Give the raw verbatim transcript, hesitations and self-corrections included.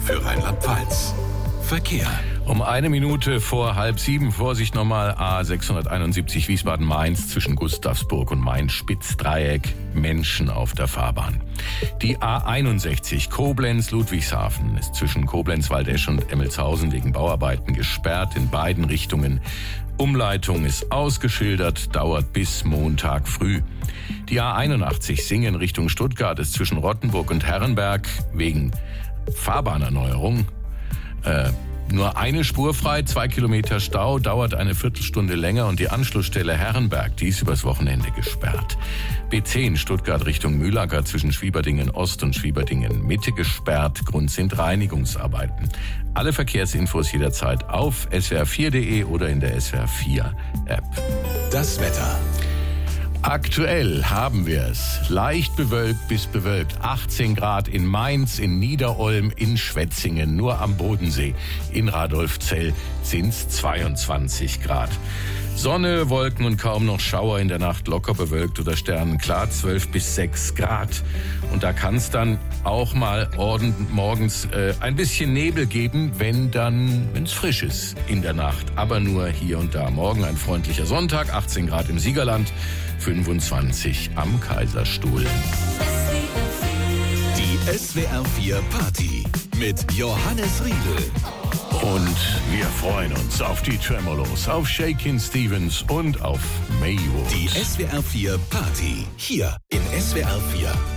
für Rheinland-Pfalz. Verkehr. Um eine Minute vor halb sieben, Vorsicht nochmal, A sechshunderteinundsiebzig Wiesbaden-Mainz zwischen Gustavsburg und Main-Spitzdreieck, Menschen auf der Fahrbahn. Die A einundsechzig Koblenz-Ludwigshafen ist zwischen Koblenz-Waldesch und Emmelshausen wegen Bauarbeiten gesperrt in beiden Richtungen. Umleitung ist ausgeschildert, dauert bis Montag früh. Die A einundachtzig Singen Richtung Stuttgart ist zwischen Rottenburg und Herrenberg wegen Fahrbahnerneuerung äh, nur eine Spur frei, zwei Kilometer Stau, dauert eine Viertelstunde länger und die Anschlussstelle Herrenberg, die ist übers Wochenende gesperrt. B zehn Stuttgart Richtung Mühlacker zwischen Schwieberdingen Ost und Schwieberdingen Mitte gesperrt, Grund sind Reinigungsarbeiten. Alle Verkehrsinfos jederzeit auf S W R vier punkt de oder in der S W R vier App. Das Wetter. Aktuell haben wir es leicht bewölkt bis bewölkt. achtzehn Grad in Mainz, in Niederolm, in Schwetzingen, nur am Bodensee. In Radolfzell sind es zweiundzwanzig Grad. Sonne, Wolken und kaum noch Schauer, in der Nacht locker bewölkt oder sternenklar, zwölf bis sechs Grad. Und da kann es dann auch mal ordentlich morgens äh, ein bisschen Nebel geben, wenn dann, wenn es frisch ist in der Nacht. Aber nur hier und da. Morgen ein freundlicher Sonntag, achtzehn Grad im Siegerland, fünfundzwanzig am Kaiserstuhl. Die S W R vier Party mit Johannes Riedel. Und wir freuen uns auf die Tremolos, auf Shakin' Stevens und auf Maywood. Die S W R vier Party hier in S W R vier.